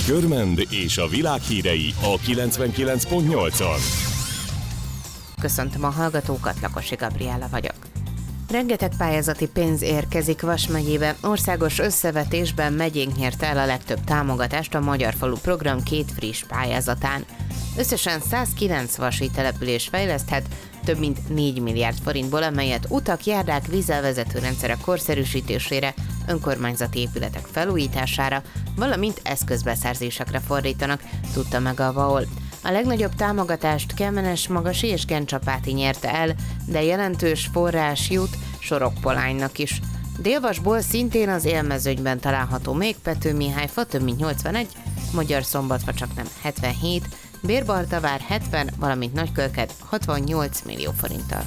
Körmend és a világ hírei a 99.8-on. Köszöntöm a hallgatókat, Lakosi Gabriella vagyok. Rengeteg pályázati pénz érkezik Vas megyébe. Országos összevetésben megyénk nyerte el a legtöbb támogatást a Magyar Falu program 2 friss pályázatán. Összesen 109 vasi település fejleszthet több mint 4 milliárd forintból, amelyet utak, járdák, vízelvezető rendszerek korszerűsítésére, önkormányzati épületek felújítására, valamint eszközbeszerzésekre fordítanak, tudta meg a VAOL. A legnagyobb támogatást Kemenes-Magasi és Gencsapáti nyerte el, de jelentős forrás jut Sorokpolánynak is. Délvasból szintén az Élmezőgyben található még Petőmihályfa több mint 81, Magyarszombatfa csak nem 77, Bérbartavár 70, valamint Nagykölked 68 millió forinttal.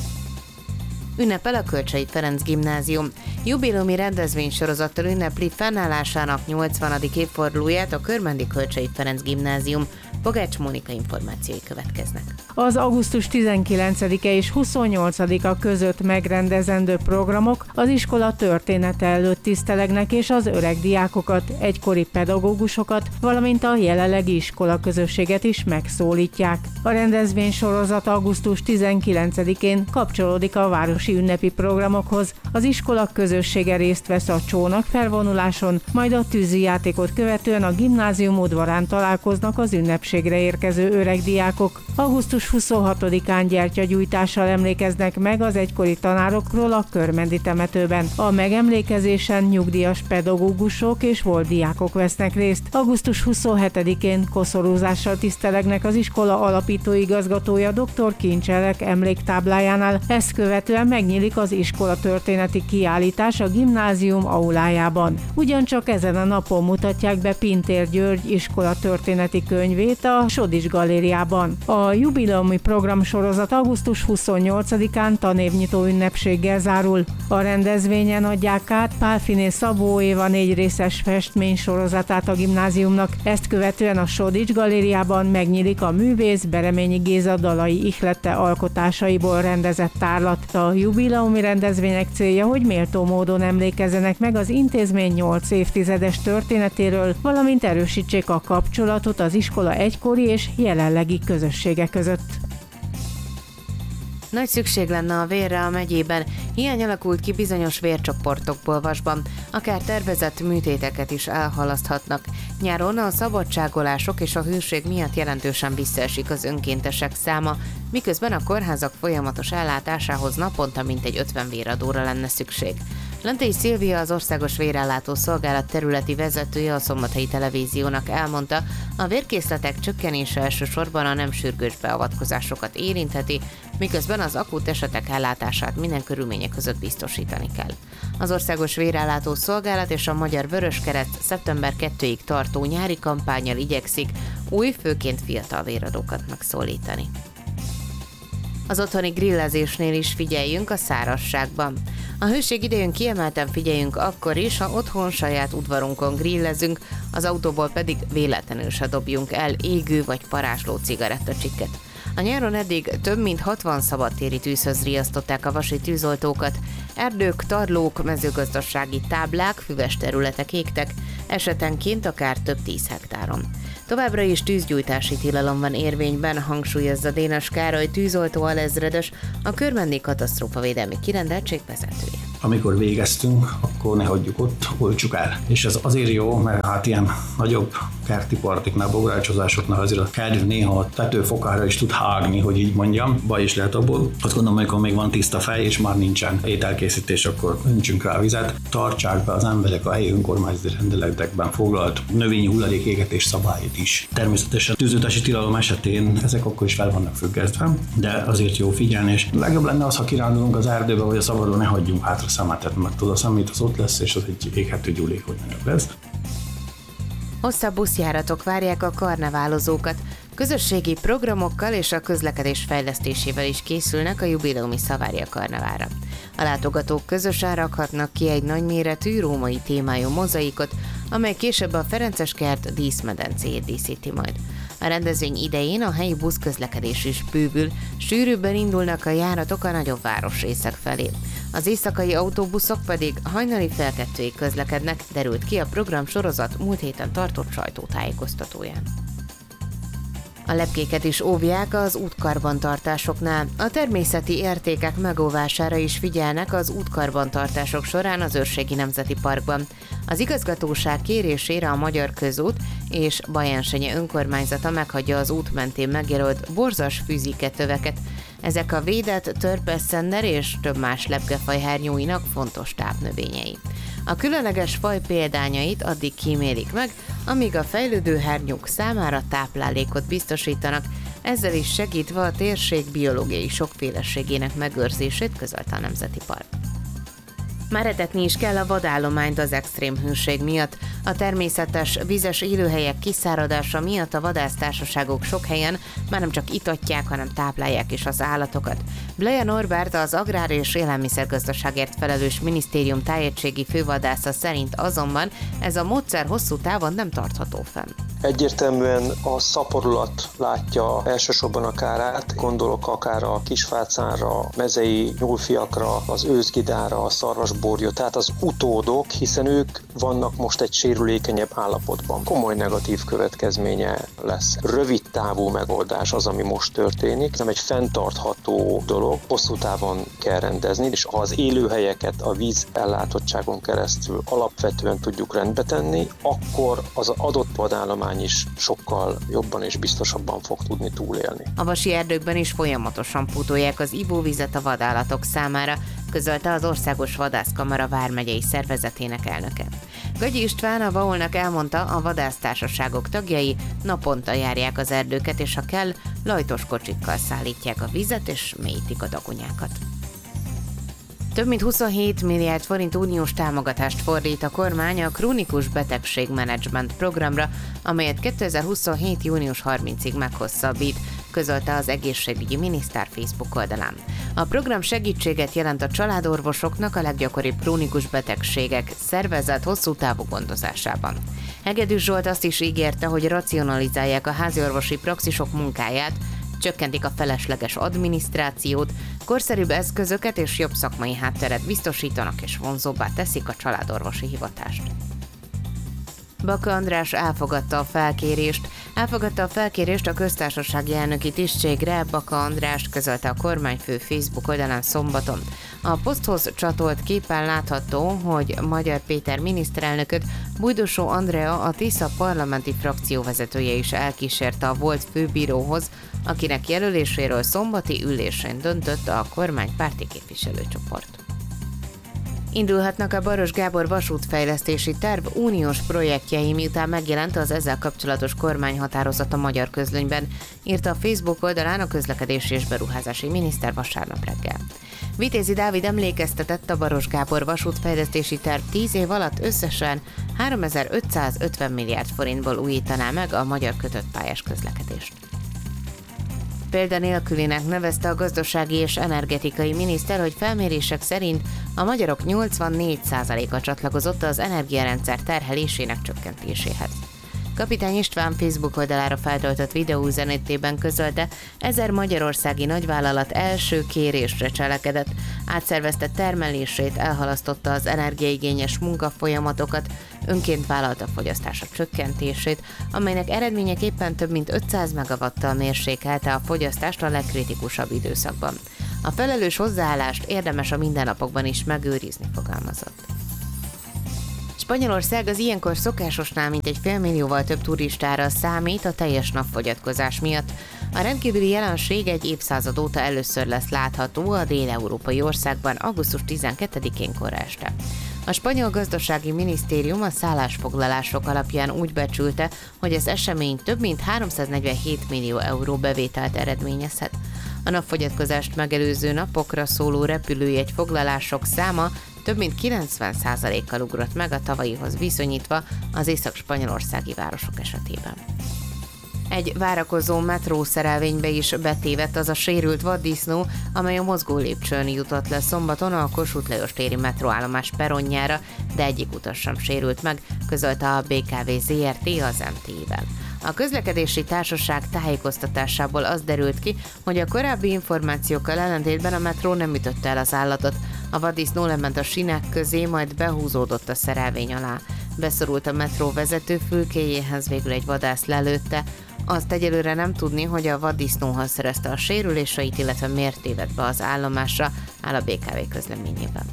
Ünnepel a Kölcsey Ferenc Gimnázium. Jubileumi rendezvénysorozattal ünnepli fennállásának 80. évfordulóját a körmendi Kölcsey Ferenc Gimnázium. Bogács Mónika információi következnek. Az augusztus 19-e és 28-a között megrendezendő programok az iskola története előtt tisztelegnek, és az öreg diákokat, egykori pedagógusokat, valamint a jelenlegi iskola közösséget is megszólítják. A rendezvénysorozat augusztus 19-én kapcsolódik a városi ünnepi programokhoz. Az iskola közössége részt vesz a csónakfelvonuláson, majd a tűzijátékot követően a gimnázium udvarán találkoznak az ünnepségre érkező öreg diákok. Augusztus 26-án gyertyagyújtással emlékeznek meg az egykori tanárokról a körmendi temetőben. A megemlékezésen nyugdíjas pedagógusok és volt diákok vesznek részt. Augusztus 27-én koszorúzással tisztelegnek az iskola alapító igazgatója dr. Kincselek emléktáblájánál. Ezt követően megnyílik az iskola történeti kiállítás a gimnázium aulájában. Ugyancsak ezen a napon mutatják be Pintér György iskola történeti könyvét a Sodis galériában. A jubileumi programsorozat augusztus 28-án tanévnyitó ünnepséggel zárul. A rendezvényen adják át Pálfiné Szabó Éva 4 részes festmény sorozatát a gimnáziumnak. Ezt követően a Sodis galériában megnyílik a művész Bereményi Géza dalai ihlette alkotásaiból rendezett tárlat. A jubileumi rendezvények célja, hogy méltó módon emlékezzenek meg az intézmény 8 évtizedes történetéről, valamint erősítsék a kapcsolatot az iskola egykori és jelenlegi közössége között. Nagy szükség lenne a vérre a megyében, hiány alakult ki bizonyos vércsoportokból Vasban, akár tervezett műtéteket is elhalaszthatnak. Nyáron a szabadságolások és a hőség miatt jelentősen visszaesik az önkéntesek száma, miközben a kórházak folyamatos ellátásához naponta mintegy 50 véradóra lenne szükség. Lentei Szilvia, az Országos Vérellátó Szolgálat területi vezetője a Szombathelyi Televíziónak elmondta, a vérkészletek csökkenése elsősorban a nem sürgős beavatkozásokat érintheti, miközben az akut esetek ellátását minden körülmények között biztosítani kell. Az Országos Vérellátó Szolgálat és a Magyar Vöröskereszt szeptember 2-ig tartó nyári kampánnyal igyekszik új, főként fiatal véradókat megszólítani. Az otthoni grillezésnél is figyeljünk a szárazságban. A hőség idején kiemelten figyeljünk akkor is, ha otthon saját udvarunkon grillezünk, az autóból pedig véletlenül se dobjunk el égő vagy parázsló cigarettacsikket. A nyáron eddig több mint 60 szabadtéri tűzhöz riasztották a vasi tűzoltókat, erdők, tarlók, mezőgazdasági táblák, füves területek égtek, esetenként akár több 10 hektáron. Továbbra is tűzgyújtási tilalom van érvényben, hangsúlyozza Dénes Károly tűzoltó alezredes, a körmendi katasztrófavédelmi kirendeltség vezetője. Amikor végeztünk, akkor ne hagyjuk ott, oltsuk el. És ez azért jó, mert hát ilyen nagyobb kerti partiknál, bográcsozásoknál azért a kedv néha a tetőfokára is tud hágni, hogy így mondjam, baj is lehet abból. Azt gondolom, amikor még van tiszta fej, és már nincsen ételkészítés, akkor öntsünk rá vizet. Tartsák be az emberek a helyi önkormányzati rendeletekben foglalt növényi hulladék égetés szabályait is. Természetesen tűzoltási tilalom esetén ezek akkor is fel vannak függesztve, de azért jó figyelni, és legjobb lenne az, ha kirándulunk az erdőbe, vagy a szabadon ne hagyjunk hátra szemetet, mert az a szemét az ott lesz, és az egy éghető gyúlékony anyag lesz. Hosszabb buszjáratok várják a karneválozókat. Közösségi programokkal és a közlekedés fejlesztésével is készülnek a jubileumi Szavária karnevára. A látogatók közösen rakhatnak ki egy nagyméretű római témájú mozaikot, amely később a Ferenceskert díszmedencéjét díszíti majd. A rendezvény idején a helyi buszközlekedés is bővül, sűrűbben indulnak a járatok a nagyobb városrészek felé. Az éjszakai autóbuszok pedig hajnali fél kettőig közlekednek, derült ki a programsorozat múlt héten tartott sajtótájékoztatóján. A lepkéket is óvják az útkarbantartásoknál. A természeti értékek megóvására is figyelnek az útkarbantartások során az Őrségi Nemzeti Parkban. Az igazgatóság kérésére a Magyar Közút és Bajánsenye önkormányzata meghagyja az út mentén megjelölt borzas fűziketöveket. Ezek a védett törpeszender és több más lepkefaj hernyóinak fontos tápnövényei. A különleges faj példányait addig kímélik meg, amíg a fejlődő hernyók számára táplálékot biztosítanak, ezzel is segítve a térség biológiai sokféleségének megőrzését, közölte a Nemzeti Park. Már etetni is kell a vadállományt az extrém hőség miatt. A természetes vizes élőhelyek kiszáradása miatt a vadásztársaságok sok helyen már nem csak itatják, hanem táplálják is az állatokat. Bleja Norbert, az Agrár- és Élelmiszergazdaságért felelős minisztérium tájegységi fővadásza szerint azonban ez a módszer hosszú távon nem tartható fenn. Egyértelműen a szaporulat látja elsősorban a kárát, gondolok akár a kisfácánra, mezei nyúlfiakra, az őszgidára, a szarvasborjú, tehát az utódok, hiszen ők vannak most egy sérülékenyebb állapotban. Komoly negatív következménye lesz. Rövid távú megoldás az, ami most történik, nem egy fenntartható dolog, hosszú távon kell rendezni, és ha az élőhelyeket a víz ellátottságon keresztül alapvetően tudjuk rendbe tenni, akkor az adott vadállomány is sokkal jobban és biztosabban fog tudni túlélni. A vasi erdőkben is folyamatosan pótolják az ivóvizet a vadállatok számára, közölte az Országos Vadászkamara vármegyei szervezetének elnöke. Gagyi István, a VAOL-nak elmondta, a vadásztársaságok tagjai naponta járják az erdőket, és ha kell, lajtos kocsikkal szállítják a vizet és mélyítik a dagonyákat. Több mint 27 milliárd forint uniós támogatást fordít a kormány a krónikus betegségmenedzsment programra, amelyet 2027. június 30-ig meghosszabbít, közölte az egészségügyi miniszter Facebook oldalán. A program segítséget jelent a családorvosoknak a leggyakoribb krónikus betegségek szervezett hosszú távú gondozásában. Hegedűs Zsolt azt is ígérte, hogy racionalizálják a háziorvosi praxisok munkáját, csökkentik a felesleges adminisztrációt, korszerűbb eszközöket és jobb szakmai hátteret biztosítanak és vonzóbbá teszik a családorvosi hivatást. Baka András elfogadta a felkérést a köztársasági elnöki tisztségre. Baka András közölte a kormányfő Facebook oldalán szombaton. A poszthoz csatolt képen látható, hogy Magyar Péter miniszterelnököt Bujdosó Andrea, a Tisza parlamenti frakcióvezetője is elkísérte a volt főbíróhoz, akinek jelöléséről szombati ülésén döntött a kormánypárti képviselőcsoport. Indulhatnak a Baros Gábor vasútfejlesztési terv uniós projektjei, miután megjelent az ezzel kapcsolatos kormányhatározat a Magyar Közlönyben, írta a Facebook oldalán a közlekedési és beruházási miniszter vasárnap reggel. Vitézi Dávid emlékeztetett, a Baros Gábor vasútfejlesztési terv 10 év alatt összesen 3550 milliárd forintból újítaná meg a magyar kötött pályás közlekedést. Példa nélkülinek nevezte a gazdasági és energetikai miniszter, hogy felmérések szerint a magyarok 84%-a csatlakozott az energiarendszer terhelésének csökkentéséhez. Kapitány István Facebook oldalára feltöltött videóüzenetében közölte, 1000 magyarországi nagyvállalat első kérésre cselekedett, átszervezte termelését, elhalasztotta az energiaigényes munkafolyamatokat, önként vállalta fogyasztása csökkentését, amelynek eredményeképpen több mint 500 megawattal mérsékelte a fogyasztást a legkritikusabb időszakban. A felelős hozzáállást érdemes a mindennapokban is megőrizni, fogalmazott. Spanyolország az ilyenkor szokásosnál mintegy 500 000 több turistára számít a teljes napfogyatkozás miatt. A rendkívüli jelenség egy évszázad óta először lesz látható a dél-európai országban augusztus 12-én kora este. A spanyol gazdasági minisztérium a szállásfoglalások alapján úgy becsülte, hogy az esemény több mint 347 millió euró bevételt eredményezhet. A napfogyatkozást megelőző napokra szóló repülőjegyfoglalások száma több mint 90%-kal ugrott meg a tavalyihoz viszonyítva az észak-spanyolországi városok esetében. Egy várakozó metrószerelvénybe is betévedt az a sérült vaddisznó, amely a mozgó lépcsőn jutott le szombaton a Kossuth Lajos téri metróállomás perronjára, de egyik utas sem sérült meg, közölte a BKV Zrt. Az MTI-vel. A közlekedési társaság tájékoztatásából az derült ki, hogy a korábbi információkkal ellentétben a metró nem ütötte el az állatot. A vaddisznó lement a sinek közé, majd behúzódott a szerelvény alá. Beszorult a metró vezetőfülkéjéhez, végül egy vadász lelőtte. Azt egyelőre nem tudni, hogy a vaddisznóhoz szerezte a sérüléseit, illetve miért tévedt be az állomásra, áll a BKV közleményében.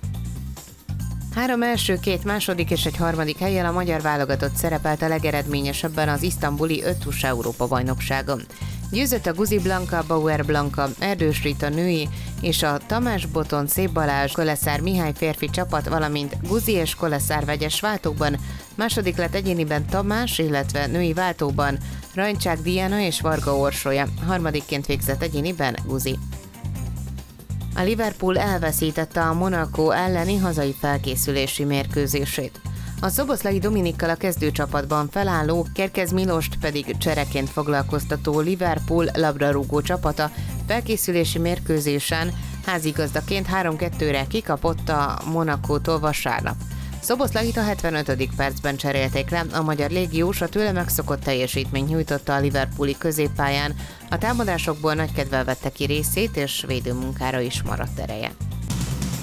3 első, 2 második és egy harmadik hellyel a magyar válogatott szerepelt a legeredményesebben az isztambuli 5-2 Európa-bajnokságon. Győzött a Guzi Blanka, Bauer Blanka, Erdős Rita női és a Tamás Boton, Szép Balázs, Koleszár Mihály férfi csapat, valamint Guzi és Koleszár vegyes váltókban. Második lett egyéniben Tamás, illetve női váltóban Rancsák Diana és Varga Orsolya. Harmadikként végzett egyéniben Guzi. A Liverpool elveszítette a Monaco elleni hazai felkészülési mérkőzését. A Szoboszlai Dominikkal a kezdőcsapatban felálló, Kerkez Milost pedig csereként foglalkoztató Liverpool labdarúgó csapata felkészülési mérkőzésen házigazdaként 3-2-re kikapott a Monacótól vasárnap. Szoboszlait a 75. percben cserélték le, a magyar légiós a tőle megszokott teljesítményt nyújtotta a liverpooli középpályán, a támadásokból nagy kedvel vette ki részét, és védőmunkára is maradt ereje.